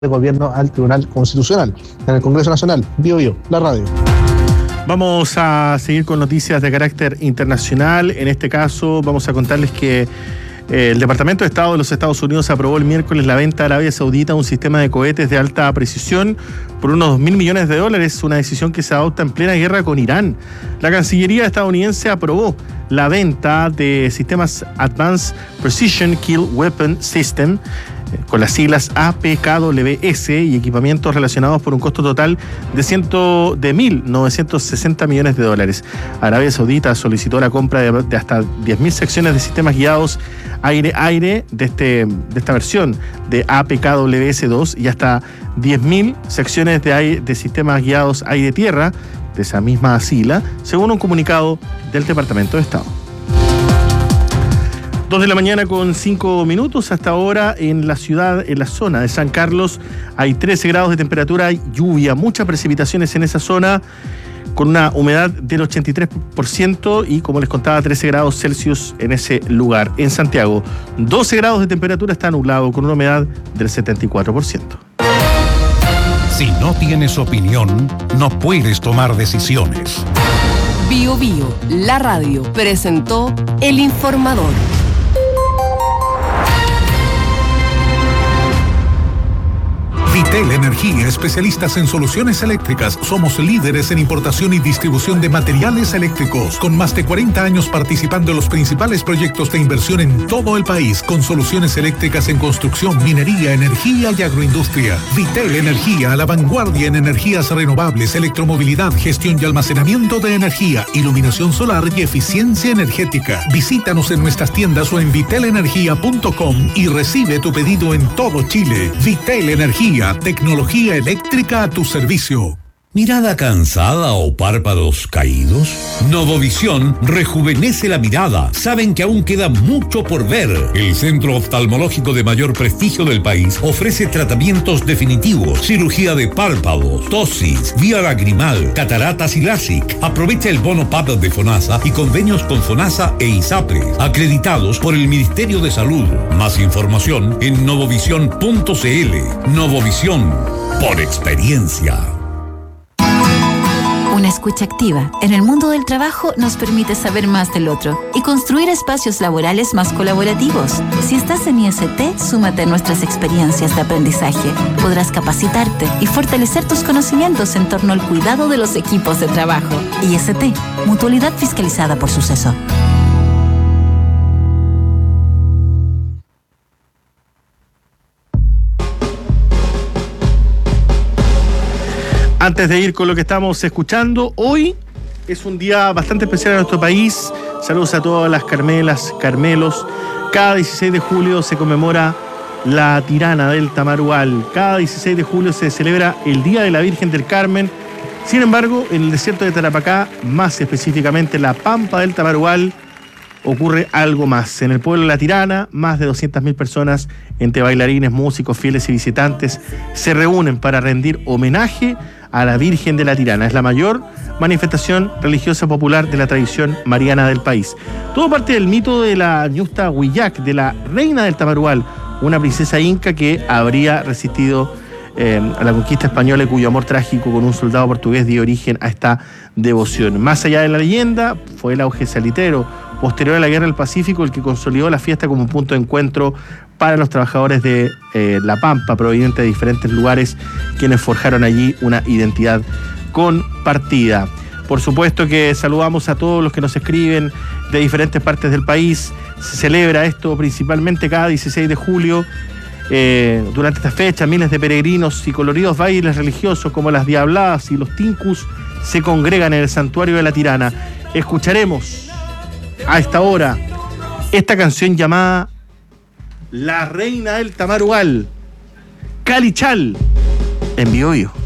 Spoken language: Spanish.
de gobierno al Tribunal Constitucional en el Congreso Nacional. Bio, la radio. Vamos a seguir con noticias de carácter internacional. En este caso vamos a contarles que el Departamento de Estado de los Estados Unidos aprobó el miércoles la venta a Arabia Saudita de un sistema de cohetes de alta precisión por unos $2.000 millones, una decisión que se adopta en plena guerra con Irán. La Cancillería estadounidense aprobó la venta de sistemas Advanced Precision Kill Weapon System, con las siglas APKWS, y equipamientos relacionados por un costo total de $1.960 millones. Arabia Saudita solicitó la compra de hasta 10.000 secciones de sistemas guiados aire-aire de esta versión de APKWS-2 y hasta 10.000 secciones de sistemas guiados aire-tierra de esa misma sigla, según un comunicado del Departamento de Estado. 2:05 a.m. Hasta ahora en la zona de San Carlos, hay 13 grados de temperatura, lluvia, muchas precipitaciones en esa zona, con una humedad del 83% y, como les contaba, 13 grados Celsius en ese lugar. En Santiago, 12 grados de temperatura, está nublado, con una humedad del 74%. Si no tienes opinión, no puedes tomar decisiones. Bio, la radio, presentó El Informador. Vitel Energía, especialistas en soluciones eléctricas. Somos líderes en importación y distribución de materiales eléctricos, con más de 40 años participando en los principales proyectos de inversión en todo el país, con soluciones eléctricas en construcción, minería, energía y agroindustria. Vitel Energía, a la vanguardia en energías renovables, electromovilidad, gestión y almacenamiento de energía, iluminación solar y eficiencia energética. Visítanos en nuestras tiendas o en vitelenergia.com y recibe tu pedido en todo Chile. Vitel Energía, tecnología eléctrica a tu servicio. ¿Mirada cansada o párpados caídos? Novovisión rejuvenece la mirada. Saben que aún queda mucho por ver. El centro oftalmológico de mayor prestigio del país ofrece tratamientos definitivos, cirugía de párpados, tosis, vía lagrimal, cataratas y LASIK. Aprovecha el bono PAP de FONASA y convenios con FONASA e ISAPRE, acreditados por el Ministerio de Salud. Más información en novovisión.cl. Novovisión, por experiencia. Una escucha activa en el mundo del trabajo nos permite saber más del otro y construir espacios laborales más colaborativos. Si estás en IST, súmate a nuestras experiencias de aprendizaje. Podrás capacitarte y fortalecer tus conocimientos en torno al cuidado de los equipos de trabajo. IST, mutualidad fiscalizada por Suceso. Antes de ir con lo que estamos escuchando, hoy es un día bastante especial en nuestro país. Saludos a todas las Carmelas, Carmelos. Cada 16 de julio se conmemora la Tirana del Tamarugal. Cada 16 de julio se celebra el Día de la Virgen del Carmen. Sin embargo, en el desierto de Tarapacá, más específicamente la Pampa del Tamarugal, ocurre algo más. En el pueblo de La Tirana, más de 200.000 personas, entre bailarines, músicos, fieles y visitantes, se reúnen para rendir homenaje a la Virgen de la Tirana. Es la mayor manifestación religiosa popular de la tradición mariana del país. Todo parte del mito de la Ñusta Huillac, de la reina del Tamarugal, una princesa inca que habría resistido a la conquista española y cuyo amor trágico con un soldado portugués dio origen a esta devoción. Más allá de la leyenda, fue el auge salitero posterior a la Guerra del Pacífico el que consolidó la fiesta como un punto de encuentro para los trabajadores de La Pampa, provenientes de diferentes lugares, quienes forjaron allí una identidad compartida. Por supuesto que saludamos a todos los que nos escriben de diferentes partes del país. Se celebra esto principalmente cada 16 de julio. Durante esta fecha, miles de peregrinos y coloridos bailes religiosos como las diabladas y los tincus se congregan en el santuario de la Tirana. Escucharemos a esta hora esta canción llamada La Reina del Tamarugal, Calichal, en Bio.